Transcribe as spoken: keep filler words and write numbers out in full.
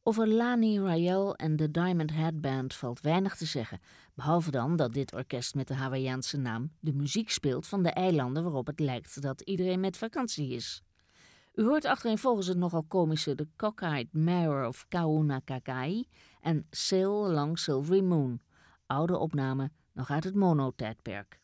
Over Lani Royale en de Diamond Head Band valt weinig te zeggen, behalve dan dat dit orkest met de Hawaïaanse naam de muziek speelt van de eilanden waarop het lijkt dat iedereen met vakantie is. U hoort achtereenvolgens het nogal komische The Cockeyed Mirror of Kauna Kakai en Sail Along Silvery Moon, oude opname nog uit het mono-tijdperk.